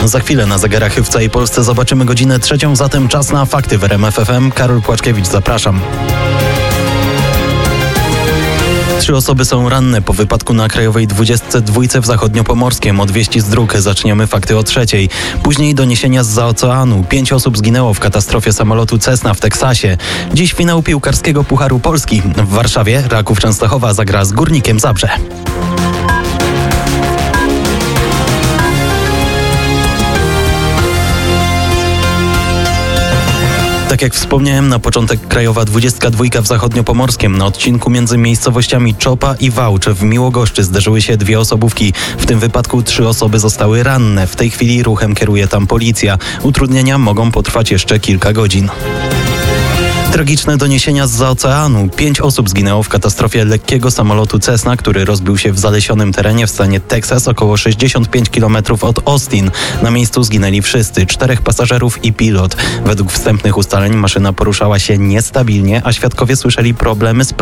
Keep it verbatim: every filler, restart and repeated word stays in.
Za chwilę na zegarach w całej Polsce zobaczymy godzinę trzecią, zatem czas na fakty w R M F F M. Karol Płaczkiewicz, zapraszam. Trzy osoby są ranne po wypadku na Krajowej dwudziestce dwa w Zachodniopomorskiem. Od wieści z dróg zaczniemy fakty o trzeciej. Później doniesienia zza oceanu. Pięć osób zginęło w katastrofie samolotu Cessna w Teksasie. Dziś finał piłkarskiego Pucharu Polski. W Warszawie Raków Częstochowa zagra z Górnikiem Zabrze. Tak jak wspomniałem, na początek Krajowa dwudziestka dwa w Zachodniopomorskiem. Na odcinku między miejscowościami Czopa i Wałcz w Miłogoszczy zderzyły się dwie osobówki. W tym wypadku trzy osoby zostały ranne. W tej chwili ruchem kieruje tam policja. Utrudnienia mogą potrwać jeszcze kilka godzin. Tragiczne doniesienia zza oceanu. Pięć osób zginęło w katastrofie lekkiego samolotu Cessna, który rozbił się w zalesionym terenie w stanie Teksas, około sześćdziesiąt pięć kilometrów od Austin. Na miejscu zginęli wszyscy, czterech pasażerów i pilot. Według wstępnych ustaleń maszyna poruszała się niestabilnie, a świadkowie słyszeli problemy z